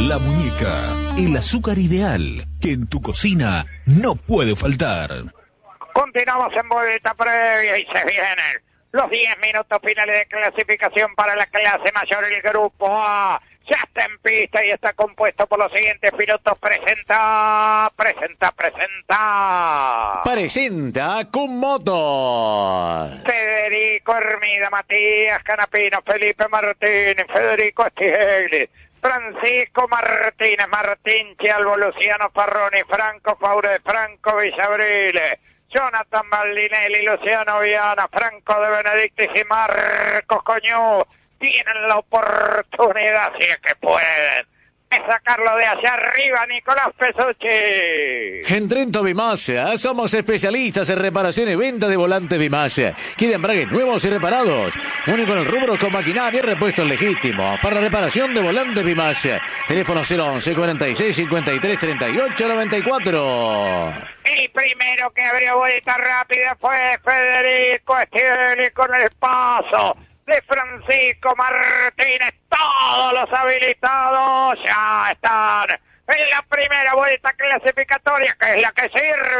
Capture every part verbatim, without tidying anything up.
La Muñeca, el azúcar ideal que en tu cocina no puede faltar. Continuamos en vuelta previa y se vienen los diez minutos finales de clasificación para la clase mayor. El grupo A ya está en pista y está compuesto por los siguientes pilotos. Presenta, presenta, presenta. Presenta con moto. Federico Hermida, Matías Canapino, Felipe Martínez, Federico Stiegli, Francisco Martínez, Martín Chialvo, Luciano Farroni, Franco Faure, Franco Villabrile, Jonathan Baldinelli, Luciano Viana, Franco de Benedictis y Marcos Coñú tienen la oportunidad, si es que pueden, de sacarlo de allá arriba. Nicolás Pesucci. En Trento Bimasa somos especialistas en reparación y venta de volantes Bimasa. Quieren embragues nuevos y reparados. Único en el rubro con maquinaria y repuestos legítimos. Para reparación de volantes Bimasa. Teléfono cero once, cuarenta y seis, cincuenta y tres, treinta y ocho, noventa y cuatro. El primero que abrió vuelta rápida fue Federico Stiegli con el paso de Francisco Martínez. Todos los habilitados ya están en la primera vuelta clasificatoria, que es la que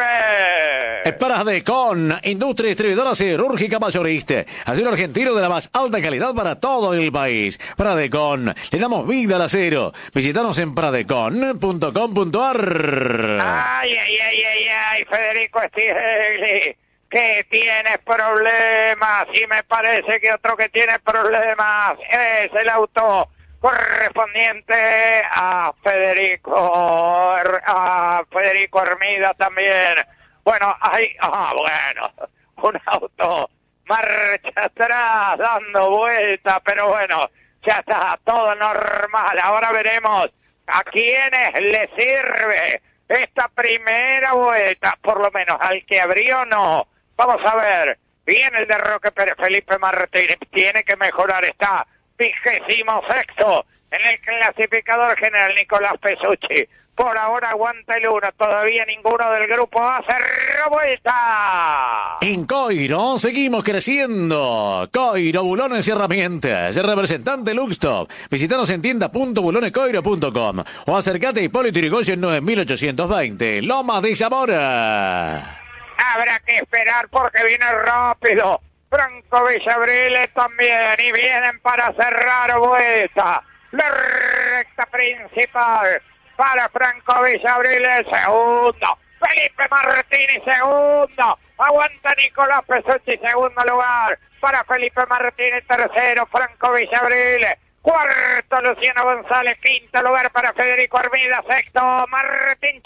sirve. Pradecon, industria distribuidora siderúrgica mayorista. Acero argentino de la más alta calidad para todo el país. Pradecon, le damos vida al acero. Visítanos en pradecon punto com punto a r. Ay, ay, ay, ay, ay, Federico Stiegli, que tiene problemas, y me parece que otro que tiene problemas es el auto correspondiente a Federico, a Federico Hermida también. Bueno, hay, ah, bueno, un auto marcha atrás, dando vuelta, pero bueno, ya está todo normal. Ahora veremos a quiénes le sirve esta primera vuelta, por lo menos al que abrió no. Vamos a ver, viene el de Roque Pérez, Felipe Martínez, tiene que mejorar, está vigésimo sexto en el clasificador general. Nicolás Pesucci, por ahora aguanta el uno, todavía ninguno del grupo A cerró vuelta. En Coiro seguimos creciendo. Coiro, bulones y herramientas. El representante Luxtop. Visítanos en tienda punto bulones coiro punto com o acércate a Hipólito Yrigoyen nueve mil ochocientos veinte, Lomas de Zamora. Habrá que esperar porque viene rápido Franco Villabrile también, y vienen para cerrar vuelta. La recta principal para Franco Villabrile, segundo. Felipe Martínez, segundo. Aguanta Nicolás Pesucci, segundo lugar para Felipe Martínez, tercero Franco Villabrile. Cuarto, Luciano González. Quinto lugar para Federico Hermida. Sexto, Martín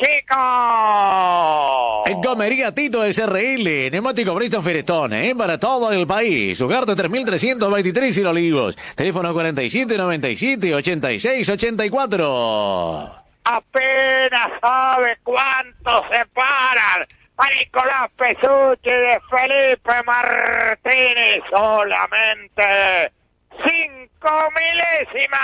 Chico. En Comería Tito del C R L, neumático Bristol Firestone, ¿eh? Para todo el país. Ugarte tres mil trescientos veintitrés y Olivos. Teléfono cuarenta y siete, noventa y siete, ochenta y seis, ochenta y cuatro. Apenas sabe cuánto separan a Nicolás Pesucci de Felipe Martínez. Solamente cinco milésimas.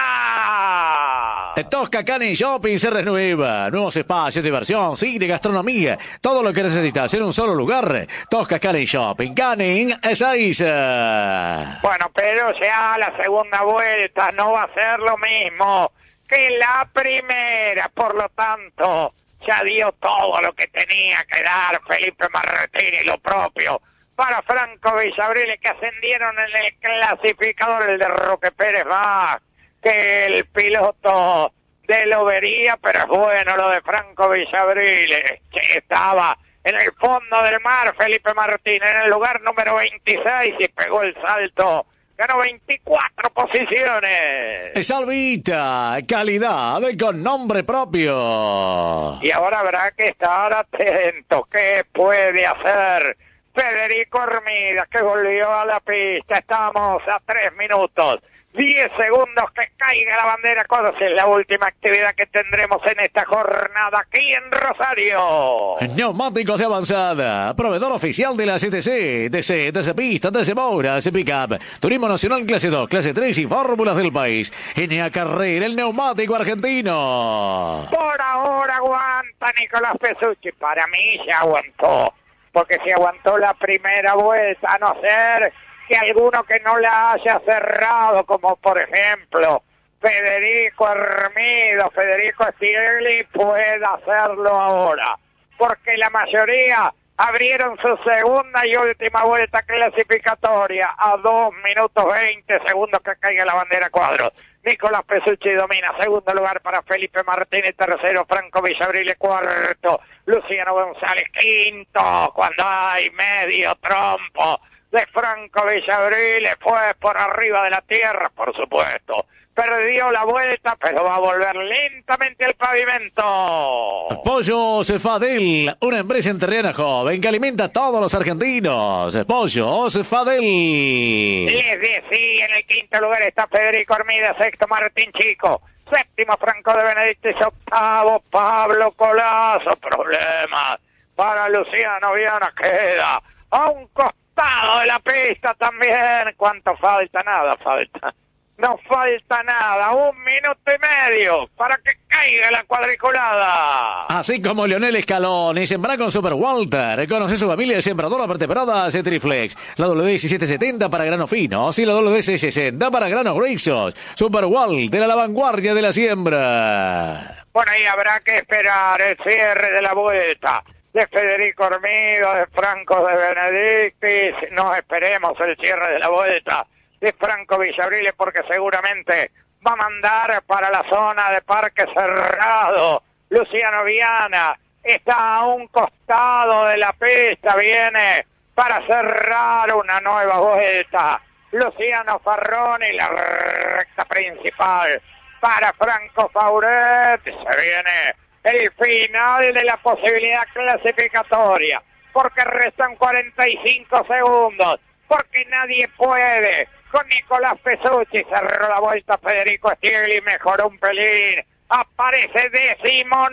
Tosca Canning Shopping se renueva. Nuevos espacios, diversión, cine, gastronomía. Todo lo que necesitas en un solo lugar. Tosca Canning Shopping. Canning Ezeiza. Bueno, pero ya la segunda vuelta no va a ser lo mismo que la primera. Por lo tanto, ya dio todo lo que tenía que dar Felipe Martínez, lo propio para Franco Villabrile, que ascendieron en el clasificador. El de Roque Pérez más que el piloto de Lobería, pero es bueno lo de Franco Villabrile, que estaba en el fondo del mar. Felipe Martínez en el lugar número veintiséis y pegó el salto. Ganó veinticuatro posiciones. Salvita, calidad con nombre propio. Y ahora habrá que estar atento. ¿Qué puede hacer Federico Hermida, que volvió a la pista? Estamos a tres minutos, diez segundos que caiga la bandera. ¿Cuál es la última actividad que tendremos en esta jornada aquí en Rosario? Neumáticos de avanzada, proveedor oficial de la C T C, T C, T C Pista, T C Moura, T C Pickup, Turismo Nacional clase dos, clase tres y fórmulas del país. N A Carrera, el neumático argentino. Por ahora aguanta Nicolás Pesucci. Para mí ya aguantó, porque si aguantó la primera vuelta, a no ser que alguno que no la haya cerrado, como por ejemplo Federico Hermido, Federico Stiegli pueda hacerlo ahora, porque la mayoría abrieron su segunda y última vuelta clasificatoria a dos minutos veinte segundos que caiga la bandera cuadros. Nicolás Pesucci domina, segundo lugar para Felipe Martínez, tercero Franco Villabrile, cuarto Luciano González, quinto cuando hay medio trompo de Franco Villabrile, fue por arriba de la tierra, por supuesto. Perdió la vuelta, pero va a volver lentamente al pavimento. Pollo Cefadel, una empresa enterrana joven que alimenta a todos los argentinos. Pollo Cefadel. Les decía, en el quinto lugar está Federico Hermida, sexto Martín Chico, séptimo Franco de Benedictis, octavo Pablo Colazo. Problemas para Luciano Viana, queda a un costado de la pista también. ¿Cuánto falta? Nada falta. No falta nada, un minuto y medio para que caiga la cuadriculada. Así como Leonel Scaloni, sembra con Super Walter. Conoce su familia de sembradora vertebrada Cetriflex. La W diecisiete setenta para granos finos y la W seiscientos sesenta para granos gruesos. Super Walter a la vanguardia de la siembra. Bueno, ahí habrá que esperar el cierre de la vuelta de Federico Hermido, de Franco de Benedictis. No esperemos el cierre de la vuelta de Franco Villabrile, porque seguramente va a mandar para la zona de Parque Cerrado. Luciano Viana está a un costado de la pista, viene para cerrar una nueva vuelta. Luciano Farroni, la recta principal para Franco Fauret. Se viene el final de la posibilidad clasificatoria, porque restan cuarenta y cinco segundos, porque nadie puede con Nicolás Pesucci. Cerró la vuelta Federico Stiegli, mejoró un pelín, aparece décimo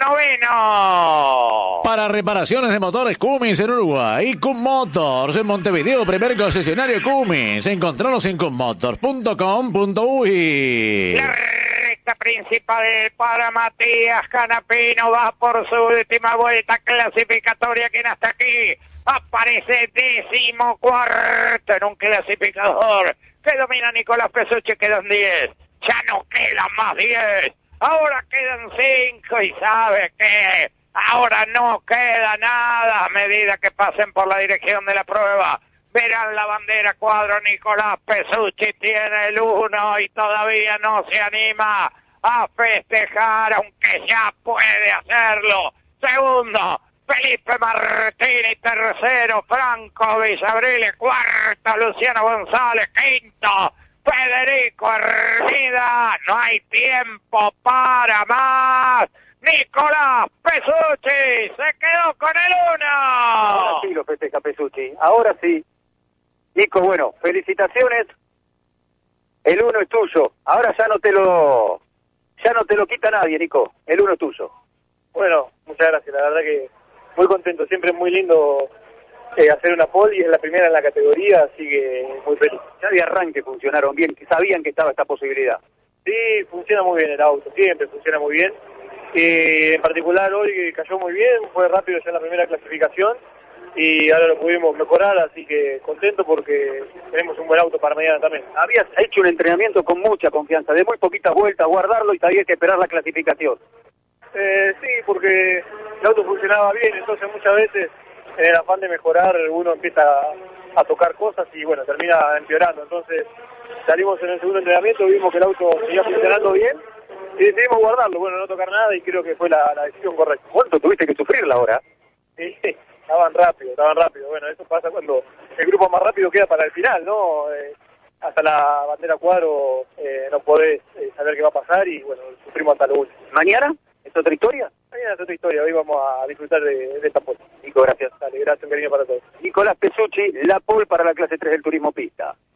noveno. Para reparaciones de motores Cummins en Uruguay, Cum Motors en Montevideo, primer concesionario Cummins. Encontranos en cummotors punto com punto uy. La recta principal para Matías Canapino, va por su última vuelta clasificatoria, quien hasta aquí aparece décimo cuarto en un clasificador que domina Nicolás Pesucci. Quedan diez, ya no quedan más diez, ahora quedan cinco, y sabe que ahora no queda nada. A medida que pasen por la dirección de la prueba, verán la bandera cuadro. Nicolás Pesucci tiene el uno y todavía no se anima a festejar, aunque ya puede hacerlo. Segundo Felipe Martínez, tercero Franco Villabrile, cuarto Luciano González, quinto Federico Hermida. No hay tiempo para más. Nicolás Pesucci se quedó con el uno. Ahora sí lo festeja Pesucci, ahora sí. Nico, bueno, felicitaciones. El uno es tuyo. Ahora ya no te lo, ya no te lo quita nadie, Nico. El uno es tuyo. Bueno, muchas gracias. La verdad que muy contento, siempre es muy lindo eh, hacer una pole y es la primera en la categoría, así que muy feliz. Ya de arranque funcionaron bien, que sabían que estaba esta posibilidad. Sí, funciona muy bien el auto, siempre funciona muy bien. Eh, en particular hoy cayó muy bien, fue rápido ya en la primera clasificación y ahora lo pudimos mejorar, así que contento porque tenemos un buen auto para mañana también. Habías hecho un entrenamiento con mucha confianza, de muy poquitas vueltas, guardarlo y había que esperar la clasificación. Eh, sí, porque el auto funcionaba bien, entonces muchas veces en el afán de mejorar uno empieza a, a tocar cosas y bueno, termina empeorando. Entonces salimos en el segundo entrenamiento, vimos que el auto seguía funcionando bien y decidimos guardarlo, bueno, no tocar nada y creo que fue la, la decisión correcta. ¿Cuánto tuviste que sufrirla ahora? Sí, estaban rápido, estaban rápido. Bueno, eso pasa cuando el grupo más rápido queda para el final, ¿no? Eh, hasta la bandera cuadro eh, no podés eh, saber qué va a pasar y bueno, sufrimos hasta lo último. ¿Mañana? ¿Es otra historia? Mañana es otra historia, hoy vamos a disfrutar de, de esta pole. Nico, gracias. Dale, gracias, un cariño para todos. Nicolás Pesucci, la pole para la clase tres del turismo pista.